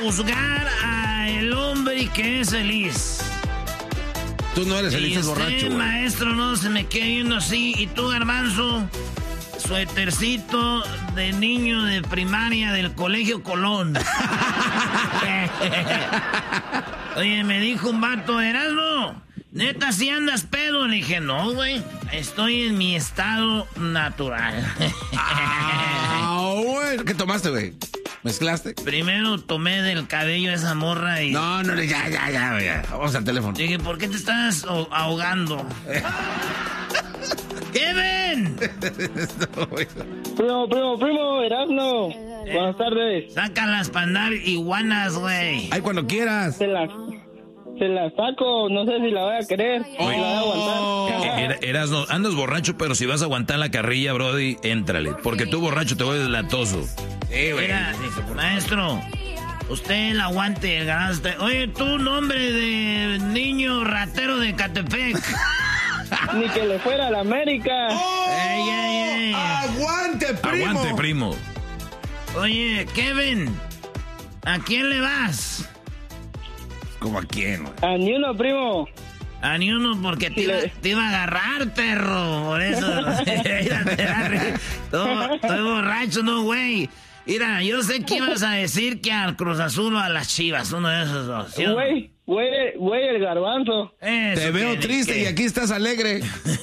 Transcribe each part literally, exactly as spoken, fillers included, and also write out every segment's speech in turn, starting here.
juzgar al hombre que es feliz. Tú no eres feliz, y es usted, borracho, güey. maestro, no se me quede viendo así. Y tú, Garbanzo, suétercito de niño de primaria del Colegio Colón. Oye, me dijo un vato, Erasmo, neta, si andas pedo. Le dije, no, güey, estoy en mi estado natural. Ah, güey. ¿Qué tomaste, güey? ¿Mezclaste? Primero tomé del cabello a esa morra y... No, no, ya, ya, ya, ya. Vamos al teléfono. Dije, ¿por qué te estás oh- ahogando? ¡Kevin! No, güey. Primo, primo, primo, Erasmo. Eh. Buenas tardes. Sácalas para andar iguanas, güey. Ay, cuando quieras. Se las, se las saco, no sé si la voy a querer. Si la voy a aguantar. Era- Erasno, andas borracho, pero si vas a aguantar la carrilla, brody, éntrale. Porque tú borracho te vuelves latoso. Sí, güey. Mira, maestro, usted el aguante, el ganaste. Oye, tú, nombre de niño ratero de Catepec. Ni que le fuera a la América. Ey, ey, ey. ¡Aguante, primo! Aguante, primo. Oye, Kevin, ¿a quién le vas? ¿Cómo a quién, güey? A ni uno, primo. A ni uno porque te iba, te iba a agarrar, perro. Por eso. Mira, te da ri- Todo- Estoy borracho, no, güey. Mira, yo sé que ibas a decir que al Cruz Azul o a las Chivas, uno de esos dos. ¿sí o no? Güey, güey, güey, el garbanzo. Eso Te veo que- triste que- y aquí estás alegre.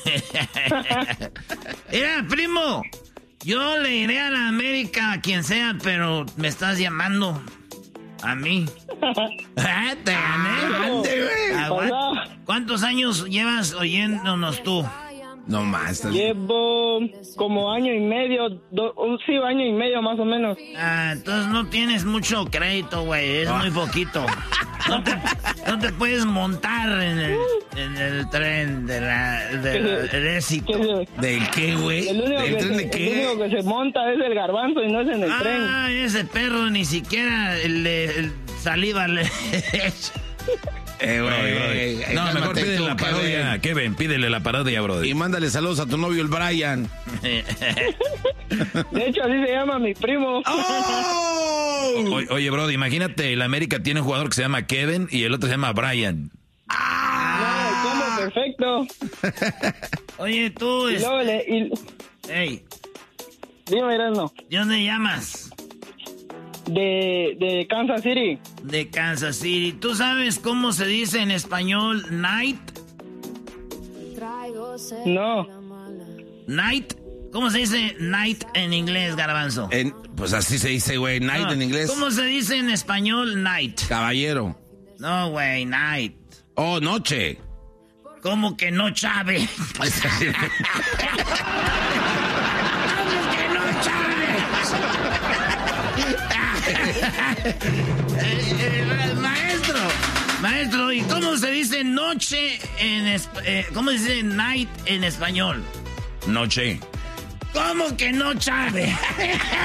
Mira, primo, yo le iré a la América a quien sea, pero me estás llamando a mí. Ah, te gané. Ande, güey. Aguanta. Hola. ¿Cuántos años llevas oyéndonos tú? No más. estás- Llevo como año y medio, do- un sí, año y medio más o menos. Ah, entonces no tienes mucho crédito, güey, es muy poquito. No te, no te puedes montar en el, en el tren de la, de la- del éxito. Que se- ¿Del qué, güey? el, único ¿Del que tren se, de qué? el único que se monta es el garbanzo y no es en el tren. Ah, ese perro ni siquiera le, el saliva le Eh, Brody, güey. brody. eh, No, mejor cálmate pídele tú, la parodia, Kevin, pídele la parodia, brody. Y mándale saludos a tu novio, el Brian. De hecho, así se llama mi primo. ¡Oh! O- oye, brody, imagínate, el América tiene un jugador que se llama Kevin y el otro se llama Brian. Ay, combo perfecto. Oye, tú, Y es- luego le... Y, hey, dime, Erasmo. ¿de dónde llamas? De, de Kansas City. De Kansas City. ¿Tú sabes cómo se dice en español night? No. Night. ¿Cómo se dice night en inglés, Garbanzo? En- pues así se dice, güey. Night No, en inglés. ¿Cómo se dice en español night? Caballero. No, güey, night. Oh, noche. ¿Cómo que no, Chave? ¿Cómo que no, Chave? Eh, eh, maestro, maestro, ¿y cómo se dice noche en esp- eh, cómo se dice night en español? Noche. ¿Cómo que no, Chave?